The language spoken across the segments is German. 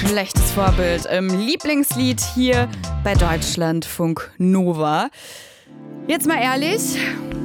schlechtes Vorbild im Lieblingslied hier bei Deutschlandfunk Nova. Jetzt mal ehrlich,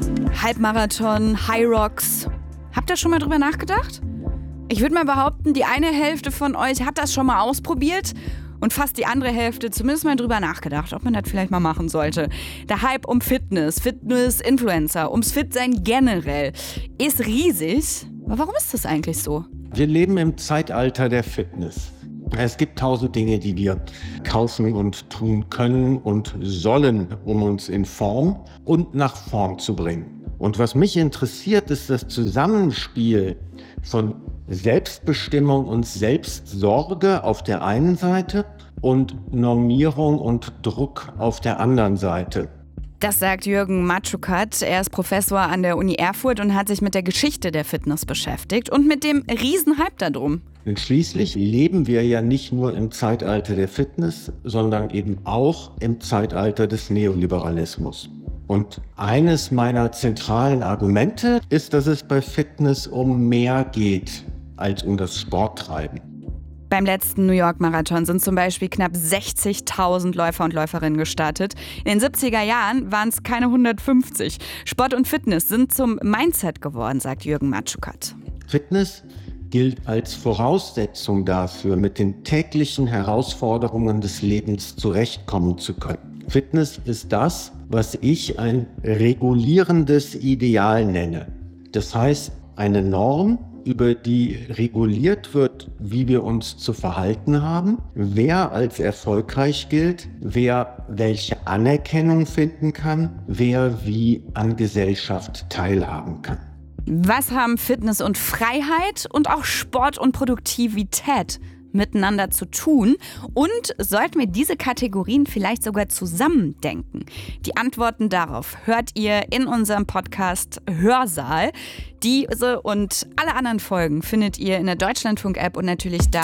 Halbmarathon, High Rocks, habt ihr schon mal drüber nachgedacht? Ich würde mal behaupten, die eine Hälfte von euch hat das schon mal ausprobiert und fast die andere Hälfte zumindest mal drüber nachgedacht, ob man das vielleicht mal machen sollte. Der Hype um Fitness, Fitness-Influencer, ums Fitsein generell ist riesig. Aber warum ist das eigentlich so? Wir leben im Zeitalter der Fitness. Es gibt 1000 Dinge, die wir kaufen und tun können und sollen, um uns in Form und nach Form zu bringen. Und was mich interessiert, ist das Zusammenspiel von Selbstbestimmung und Selbstsorge auf der einen Seite und Normierung und Druck auf der anderen Seite. Das sagt Jürgen Matschukat. Er ist Professor an der Uni Erfurt und hat sich mit der Geschichte der Fitness beschäftigt und mit dem Riesenhype darum. Denn schließlich leben wir ja nicht nur im Zeitalter der Fitness, sondern eben auch im Zeitalter des Neoliberalismus. Und eines meiner zentralen Argumente ist, dass es bei Fitness um mehr geht als um das Sporttreiben. Beim letzten New York Marathon sind zum Beispiel knapp 60.000 Läufer und Läuferinnen gestartet. In den 70er Jahren waren es keine 150. Sport und Fitness sind zum Mindset geworden, sagt Jürgen Matschukat. Fitness gilt als Voraussetzung dafür, mit den täglichen Herausforderungen des Lebens zurechtkommen zu können. Fitness ist das, was ich ein regulierendes Ideal nenne. Das heißt, eine Norm, über die reguliert wird, wie wir uns zu verhalten haben, wer als erfolgreich gilt, wer welche Anerkennung finden kann, wer wie an Gesellschaft teilhaben kann. Was haben Fitness und Freiheit und auch Sport und Produktivität miteinander zu tun? Und sollten wir diese Kategorien vielleicht sogar zusammendenken? Die Antworten darauf hört ihr in unserem Podcast Hörsaal. Diese und alle anderen Folgen findet ihr in der Deutschlandfunk-App und natürlich da,